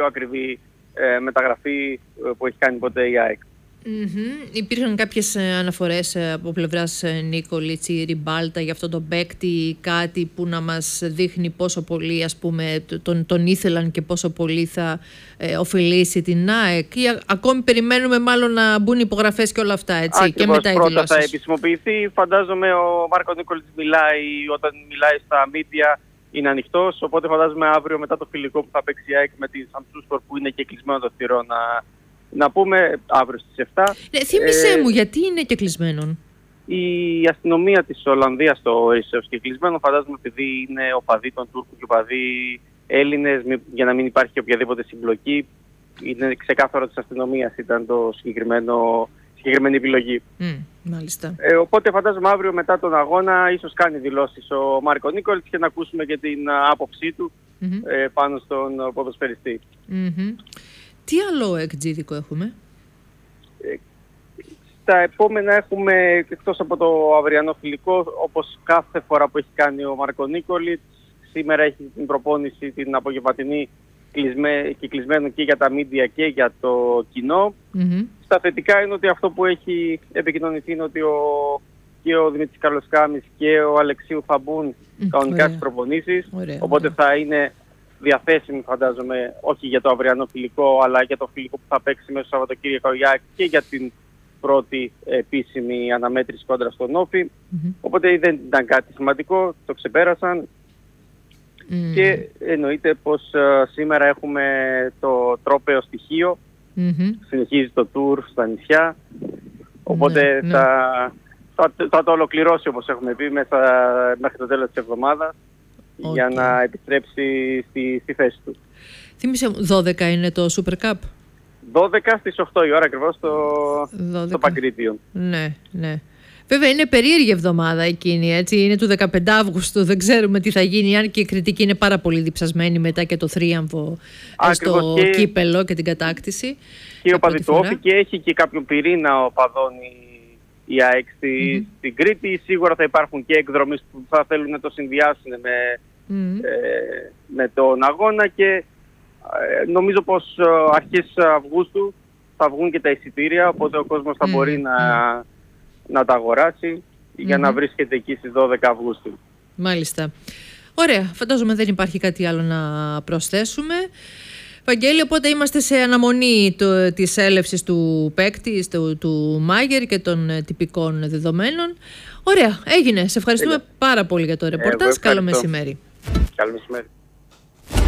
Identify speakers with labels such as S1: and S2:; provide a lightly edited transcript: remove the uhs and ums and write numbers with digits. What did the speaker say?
S1: ακριβή μεταγραφή που έχει κάνει ποτέ η ΑΕΚ.
S2: Υπήρχαν κάποιες αναφορές από πλευράς Νίκολιτς ή Ριμπάλτα για αυτόν τον παίκτη, κάτι που να μας δείχνει πόσο πολύ, ας πούμε, τον ήθελαν και πόσο πολύ θα ωφελήσει την ΑΕΚ, ή ακόμη περιμένουμε μάλλον να μπουν υπογραφές και όλα αυτά, έτσι?
S1: Ακριβώς,
S2: και μετά οι
S1: πρώτα
S2: δηλώσεις.
S1: θα επισημοποιηθεί. Φαντάζομαι ο Μάρκο Νίκολιτς όταν μιλάει στα media είναι ανοιχτός, οπότε φαντάζομαι αύριο μετά το φιλικό που θα παίξει η ΑΕΚ με τη Σαμσούσπορ, που είναι και κλεισμένο το θηρό, να πούμε αύριο στις 7.
S2: Ναι, θύμισέ μου, γιατί είναι και κλεισμένον?
S1: Η αστυνομία της Ολλανδίας το όρισε ως και κλεισμένο, φαντάζομαι επειδή είναι οπαδοί των Τούρκων και οπαδοί Έλληνες, για να μην υπάρχει οποιαδήποτε συμπλοκή. Είναι ξεκάθαρο της αστυνομίας, ήταν το συγκεκριμένη επιλογή.
S2: Μάλιστα.
S1: Οπότε φαντάζομαι αύριο μετά τον αγώνα ίσως κάνει δηλώσεις ο Μάρκο Νίκολιτς και να ακούσουμε και την άποψή του πάνω στον ποδοσφαιριστή.
S2: Τι άλλο εκτζίδικο έχουμε?
S1: Στα επόμενα έχουμε, εκτός από το αυριανό φιλικό, όπως κάθε φορά που έχει κάνει ο Μάρκο Νίκολιτς, σήμερα έχει την προπόνηση την απογευματινή κλεισμένο και για τα μίντια και για το κοινό. Στα θετικά είναι ότι αυτό που έχει επικοινωνηθεί είναι ότι και ο Δημήτρης Καρλοσκάμης και ο Αλεξίου θα μπουν κανονικά στις προπονήσεις. Οπότε θα είναι διαθέσιμοι, φαντάζομαι, όχι για το αυριανό φιλικό, αλλά για το φιλικό που θα παίξει μέσα στο Σαββατοκύριακο και για την πρώτη επίσημη αναμέτρηση κόντρα στον Όφη. Οπότε δεν ήταν κάτι σημαντικό, το ξεπέρασαν. Και εννοείται πως σήμερα έχουμε το τρόπαιο στοιχείο. Συνεχίζει το tour στα νησιά. Οπότε θα το ολοκληρώσει, όπως έχουμε πει, μέχρι το τέλος της εβδομάδας, για να επιστρέψει στη θέση του.
S2: Θύμισε μου, 12 είναι το Super Cup?
S1: 12 στις 8 η ώρα ακριβώς στο Παγκρίτιο.
S2: Ναι. Βέβαια είναι περίεργη εβδομάδα εκείνη, έτσι. Είναι του 15 Αύγουστου, δεν ξέρουμε τι θα γίνει, αν και η Κρητική είναι πάρα πολύ διψασμένη μετά και το θρίαμβο στο κύπελο και την κατάκτηση.
S1: Και ο οπαδοί του Όφη, και έχει και κάποιον πυρήνα οπαδών η ΑΕΚ στην Κρήτη. Σίγουρα θα υπάρχουν και εκδρομείς που θα θέλουν να το συνδυάσουν με τον αγώνα, και νομίζω πως αρχές Αυγούστου θα βγουν και τα εισιτήρια, οπότε ο κόσμος θα μπορεί να τα αγοράσει για να βρίσκεται εκεί στις 12 Αυγούστου.
S2: Μάλιστα. Ωραία. Φαντάζομαι δεν υπάρχει κάτι άλλο να προσθέσουμε. Βαγγέλη, οπότε είμαστε σε αναμονή της έλευσης του παίκτη, του Μάγερ και των τυπικών δεδομένων. Ωραία. Έγινε. Σε ευχαριστούμε πάρα πολύ για το ρεπορτάζ. Καλό μεσημέρι.
S1: Καλό μεσημέρι.